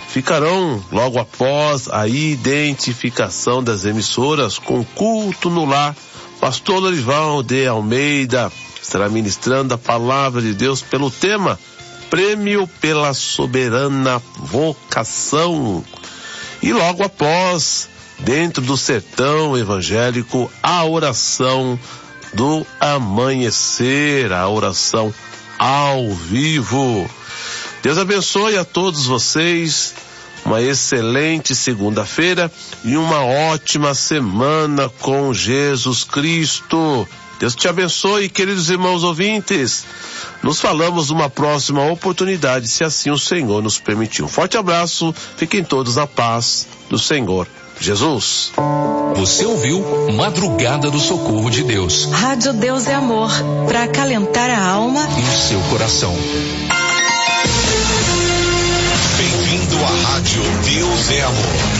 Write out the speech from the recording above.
ficarão logo após a identificação das emissoras com culto no lar. Pastor Lorival de Almeida estará ministrando a palavra de Deus pelo tema Prêmio pela Soberana Vocação. E logo após, dentro do sertão evangélico, a oração do amanhecer, a oração ao vivo. Deus abençoe a todos vocês, uma excelente segunda-feira e uma ótima semana com Jesus Cristo. Deus te abençoe, queridos irmãos ouvintes. Nos falamos numa próxima oportunidade, se assim o Senhor nos permitir. Um forte abraço, fiquem todos na paz do Senhor Jesus. Você ouviu Madrugada do Socorro de Deus. Rádio Deus é Amor, para acalentar a alma e o seu coração. Bem-vindo à Rádio Deus é Amor.